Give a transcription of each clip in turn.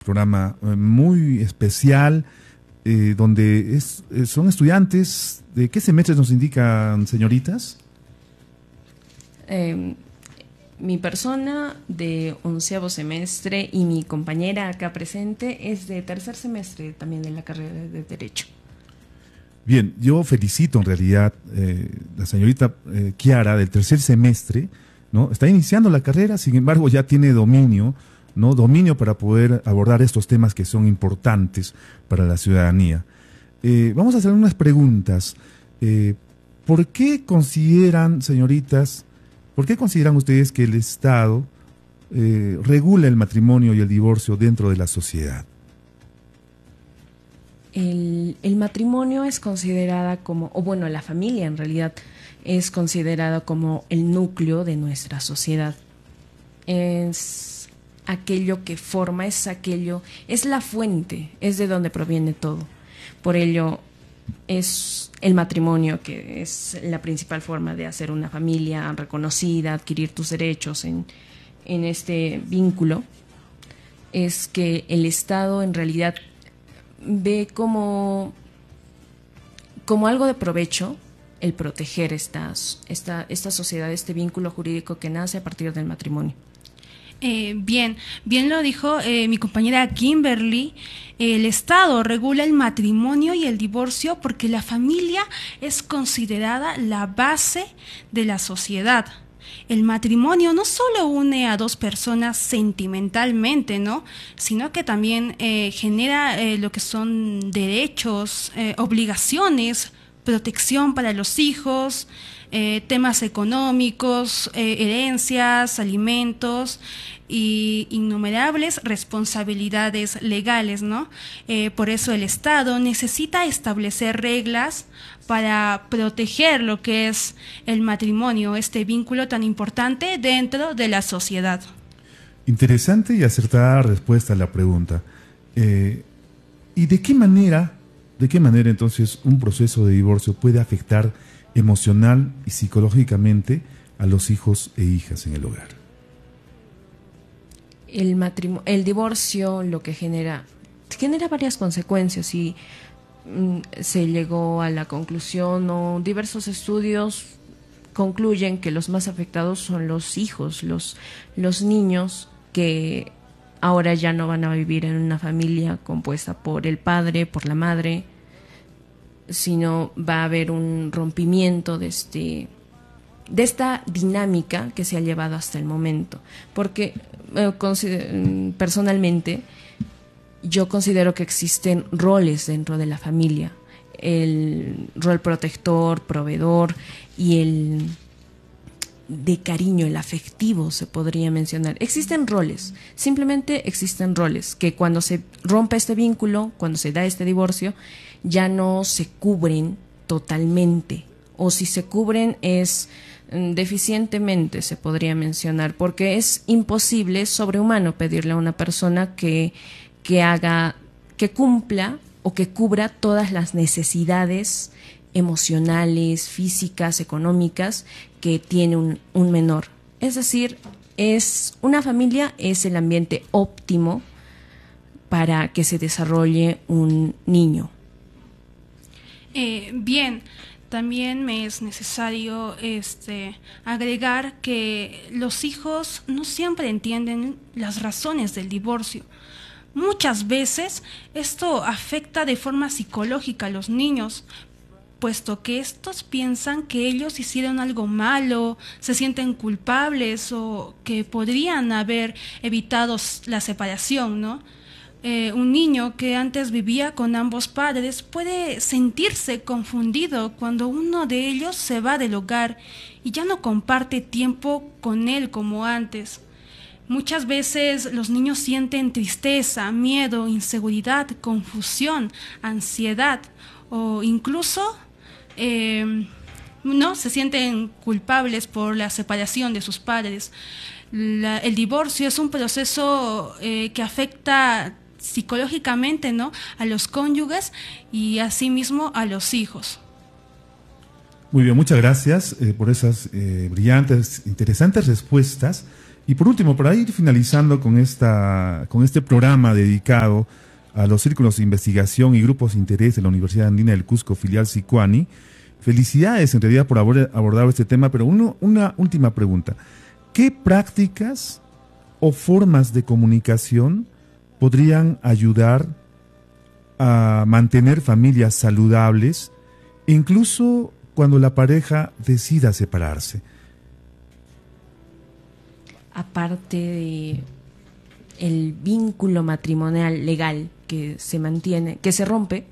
Programa muy especial, donde son estudiantes. ¿De qué semestres nos indican, señoritas? Mi persona de 11º semestre y mi compañera acá presente es de 3er semestre también de la carrera de Derecho. Bien, yo felicito en realidad la señorita Kiara del 3er semestre, ¿no? Está iniciando la carrera, sin embargo ya tiene dominio, ¿no? Dominio para poder abordar estos temas que son importantes para la ciudadanía. Vamos a hacer unas preguntas. ¿Por qué consideran, señoritas, por qué consideran ustedes que el Estado regula el matrimonio y el divorcio dentro de la sociedad? El matrimonio es considerada como, o bueno, la familia en realidad es considerada como el núcleo de nuestra sociedad. Es aquello que forma, es la fuente, es de donde proviene todo. Por ello es el matrimonio que es la principal forma de hacer una familia reconocida, adquirir tus derechos en este vínculo. Es que el Estado en realidad ve como algo de provecho el proteger esta sociedad, este vínculo jurídico que nace a partir del matrimonio. Bien lo dijo mi compañera Kimberly. El Estado regula el matrimonio y el divorcio porque la familia es considerada la base de la sociedad. El matrimonio no solo une a dos personas sentimentalmente, ¿no? Sino que también genera lo que son derechos, obligaciones, protección para los hijos, temas económicos, herencias, alimentos y innumerables responsabilidades legales, ¿no? Por eso el Estado necesita establecer reglas para proteger lo que es el matrimonio, este vínculo tan importante dentro de la sociedad. Interesante y acertada respuesta a la pregunta. ¿Y de qué manera entonces un proceso de divorcio puede afectar emocional y psicológicamente a los hijos e hijas en el hogar? El divorcio lo que genera varias consecuencias y se llegó a la conclusión, o diversos estudios concluyen que los más afectados son los hijos, los niños, que ahora ya no van a vivir en una familia compuesta por el padre, por la madre, sino va a haber un rompimiento de esta dinámica que se ha llevado hasta el momento. Porque personalmente yo considero que existen roles dentro de la familia, el rol protector, proveedor y el de cariño, el afectivo se podría mencionar. Existen roles, simplemente existen roles que cuando se rompe este vínculo, cuando se da este divorcio, ya no se cubren totalmente, o si se cubren es deficientemente, se podría mencionar, porque es imposible, sobrehumano, pedirle a una persona que cumpla o que cubra todas las necesidades emocionales, físicas, económicas que tiene un menor. Es decir, una familia es el ambiente óptimo para que se desarrolle un niño. Bien, también me es necesario agregar que los hijos no siempre entienden las razones del divorcio. Muchas veces esto afecta de forma psicológica a los niños, puesto que estos piensan que ellos hicieron algo malo, se sienten culpables o que podrían haber evitado la separación, ¿no? Un niño que antes vivía con ambos padres puede sentirse confundido cuando uno de ellos se va del hogar y ya no comparte tiempo con él como antes. Muchas veces los niños sienten tristeza, miedo, inseguridad, confusión, ansiedad o incluso se sienten culpables por la separación de sus padres. El divorcio es un proceso que afecta psicológicamente, ¿no?, a los cónyuges y asimismo a los hijos. Muy bien, muchas gracias por esas brillantes, interesantes respuestas. Y por último, para ir finalizando con este programa dedicado a los círculos de investigación y grupos de interés de la Universidad Andina del Cusco, filial Sicuani, felicidades en realidad por haber abordado este tema, pero una última pregunta. ¿Qué prácticas o formas de comunicación podrían ayudar a mantener familias saludables, incluso cuando la pareja decida separarse? Aparte de el vínculo matrimonial legal que se mantiene, que se rompe,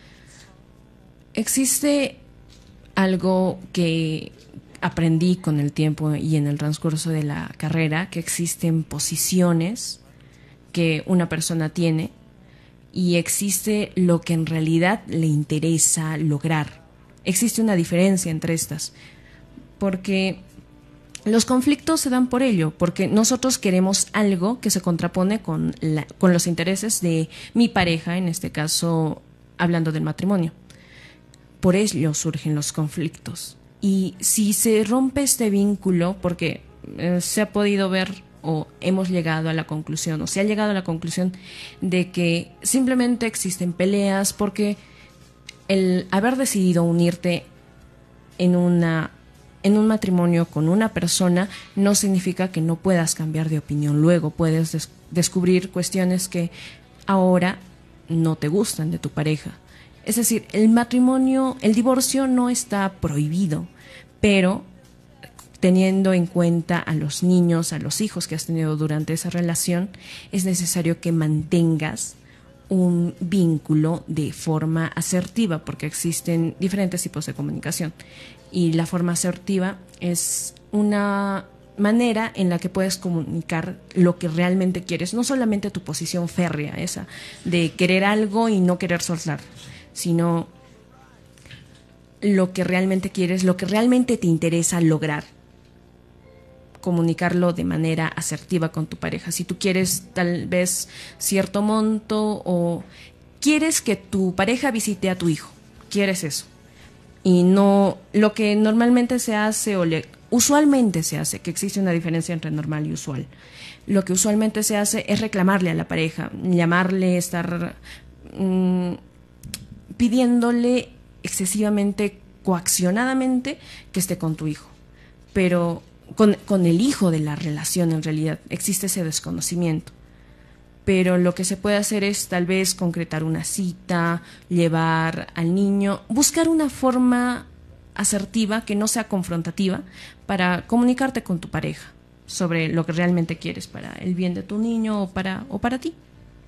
existe algo que aprendí con el tiempo y en el transcurso de la carrera, que existen posiciones que una persona tiene y existe lo que en realidad le interesa lograr. Existe una diferencia entre estas, porque los conflictos se dan por ello, porque nosotros queremos algo que se contrapone con los intereses de mi pareja, en este caso hablando del matrimonio. Por ello surgen los conflictos. Y si se rompe este vínculo, porque se ha podido ver o hemos llegado a la conclusión, o se ha llegado a la conclusión de que simplemente existen peleas porque el haber decidido unirte en un matrimonio con una persona no significa que no puedas cambiar de opinión. Luego puedes descubrir cuestiones que ahora no te gustan de tu pareja. Es decir, el divorcio no está prohibido, pero teniendo en cuenta a los niños, a los hijos que has tenido durante esa relación, es necesario que mantengas un vínculo de forma asertiva, porque existen diferentes tipos de comunicación. Y la forma asertiva es una manera en la que puedes comunicar lo que realmente quieres, no solamente tu posición férrea, esa de querer algo y no querer soltar, sino lo que realmente quieres, lo que realmente te interesa lograr. Comunicarlo de manera asertiva con tu pareja. Si tú quieres tal vez cierto monto o quieres que tu pareja visite a tu hijo, quieres eso. Y no lo que normalmente se hace usualmente se hace, que existe una diferencia entre normal y usual. Lo que usualmente se hace es reclamarle a la pareja, llamarle, estar pidiéndole excesivamente, coaccionadamente, que esté con tu hijo. Pero con el hijo de la relación, en realidad existe ese desconocimiento. Pero lo que se puede hacer es tal vez concretar una cita, llevar al niño, buscar una forma asertiva que no sea confrontativa para comunicarte con tu pareja sobre lo que realmente quieres para el bien de tu niño o para ti.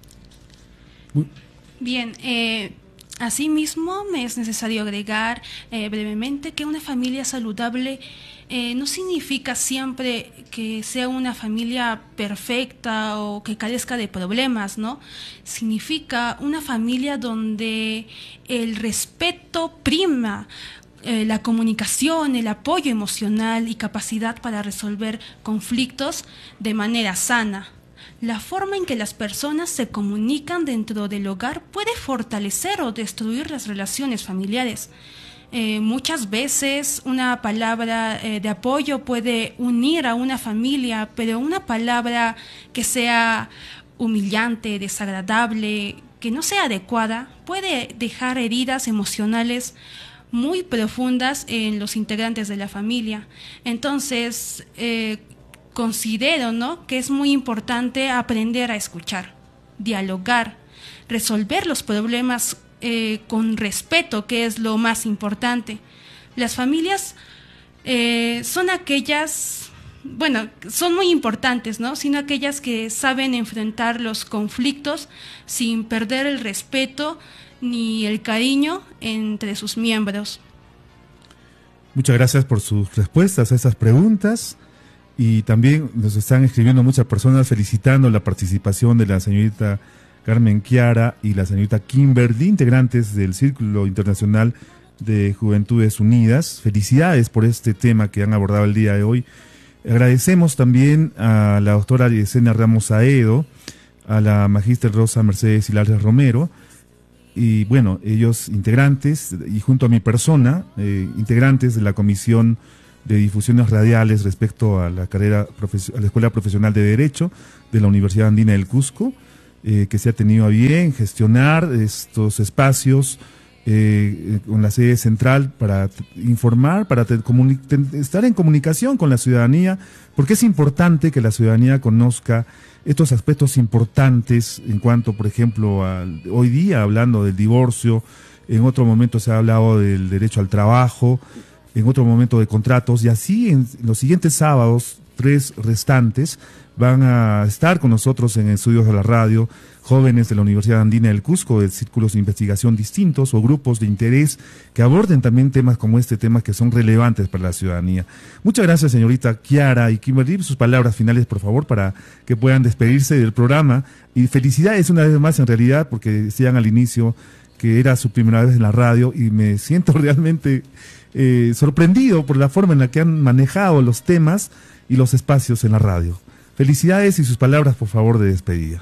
Bien, asimismo me es necesario agregar brevemente que una familia saludable no significa siempre que sea una familia perfecta o que carezca de problemas, ¿no? Significa una familia donde el respeto prima, la comunicación, el apoyo emocional y capacidad para resolver conflictos de manera sana. La forma en que las personas se comunican dentro del hogar puede fortalecer o destruir las relaciones familiares. Muchas veces una palabra de apoyo puede unir a una familia, pero una palabra que sea humillante, desagradable, que no sea adecuada, puede dejar heridas emocionales muy profundas en los integrantes de la familia. Entonces, considero, ¿no?, que es muy importante aprender a escuchar, dialogar, resolver los problemas con respeto, que es lo más importante. Las familias son aquellas, son muy importantes, ¿no?, sino aquellas que saben enfrentar los conflictos sin perder el respeto ni el cariño entre sus miembros. Muchas gracias por sus respuestas a estas preguntas. Y también nos están escribiendo muchas personas felicitando la participación de la señorita Carmen Chiara y la señorita Kimberly, integrantes del Círculo Internacional de Juventudes Unidas. Felicidades por este tema que han abordado el día de hoy. Agradecemos también a la doctora Yesenia Ramos Aedo, a la magíster Rosa Mercedes Hilaria Romero, y bueno, ellos integrantes, y junto a mi persona, integrantes de la Comisión de difusiones radiales respecto a la a la Escuela Profesional de Derecho de la Universidad Andina del Cusco, que se ha tenido a bien gestionar estos espacios con la sede central para informar, para estar en comunicación con la ciudadanía, porque es importante que la ciudadanía conozca estos aspectos importantes en cuanto, por ejemplo, hoy día hablando del divorcio, en otro momento se ha hablado del derecho al trabajo, en otro momento de contratos, y así en los siguientes sábados, 3 restantes, van a estar con nosotros en Estudios de la Radio jóvenes de la Universidad Andina del Cusco, de círculos de investigación distintos o grupos de interés que aborden también temas como este, temas que son relevantes para la ciudadanía. Muchas gracias, señorita Kiara y Kimberly. Sus palabras finales, por favor, para que puedan despedirse del programa. Y felicidades una vez más, en realidad, porque decían al inicio que era su primera vez en la radio y me siento realmente sorprendido por la forma en la que han manejado los temas y los espacios en la radio. Felicidades y sus palabras, por favor, de despedida.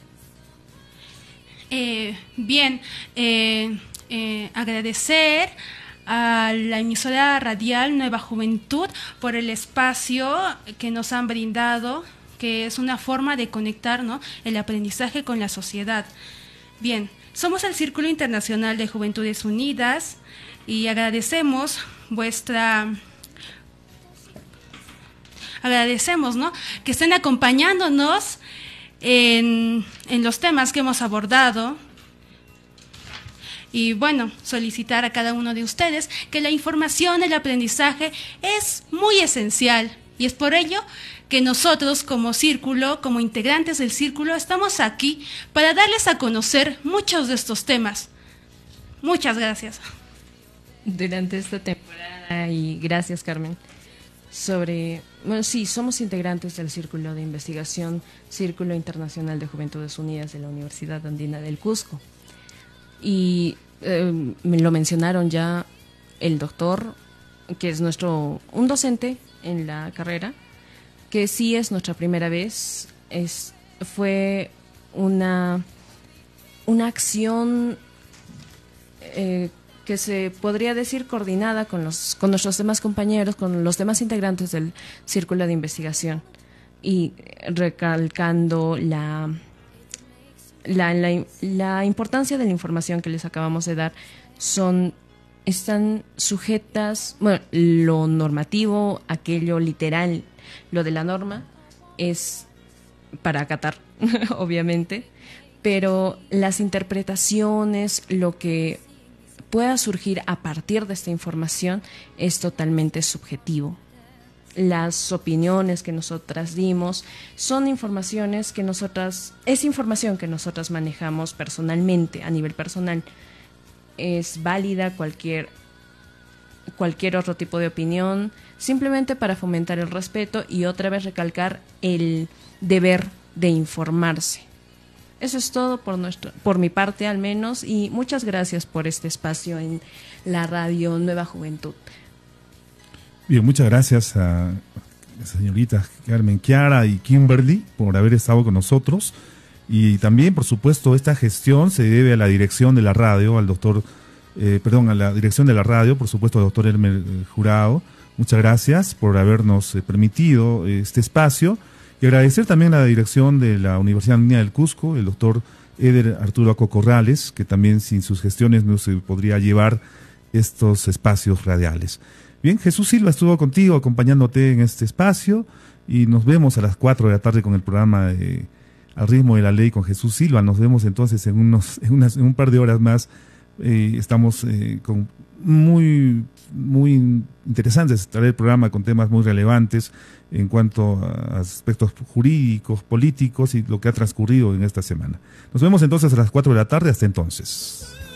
Agradecer a la emisora radial Nueva Juventud por el espacio que nos han brindado, que es una forma de conectar, ¿no?, el aprendizaje con la sociedad. Bien, somos el Círculo Internacional de Juventudes Unidas y agradecemos ¿no?, que estén acompañándonos en los temas que hemos abordado. Y bueno, solicitar a cada uno de ustedes que la información, el aprendizaje es muy esencial, y es por ello que nosotros como círculo, como integrantes del círculo, estamos aquí para darles a conocer muchos de estos temas. Muchas gracias. Durante esta temporada, y gracias, Carmen, bueno, sí, somos integrantes del Círculo de Investigación, Círculo Internacional de Juventudes Unidas de la Universidad Andina del Cusco. Y me lo mencionaron ya el doctor, que es un docente en la carrera, que sí es nuestra primera vez. Fue una acción que se podría decir coordinada con nuestros demás compañeros, con los demás integrantes del Círculo de Investigación, y recalcando la importancia de la información que les acabamos de dar. Están sujetas, bueno, lo normativo, aquello literal, lo de la norma es para acatar, obviamente, pero las interpretaciones, lo que pueda surgir a partir de esta información es totalmente subjetivo. Las opiniones que nosotras dimos son información que nosotras manejamos personalmente, a nivel personal. Es válida cualquier otro tipo de opinión, simplemente para fomentar el respeto y otra vez recalcar el deber de informarse. Eso es todo por mi parte, al menos, y muchas gracias por este espacio en la radio Nueva Juventud. Bien, muchas gracias a las señoritas Carmen, Kiara y Kimberly por haber estado con nosotros. Y también, por supuesto, esta gestión se debe a la dirección de la radio, a la dirección de la radio, por supuesto, al doctor Elmer Jurado. Muchas gracias por habernos permitido este espacio. Y agradecer también a la dirección de la Universidad Andina del Cusco, el doctor Eder Arturo Aco Corrales, que también sin sus gestiones no se podría llevar estos espacios radiales. Bien, Jesús Silva estuvo contigo acompañándote en este espacio y nos vemos a las 4 de la tarde con el programa de Al Ritmo de la Ley con Jesús Silva. Nos vemos entonces en un par de horas más. Estamos con muy interesantes, traer el programa con temas muy relevantes en cuanto a aspectos jurídicos, políticos y lo que ha transcurrido en esta semana. Nos vemos entonces a las 4 de la tarde. Hasta entonces.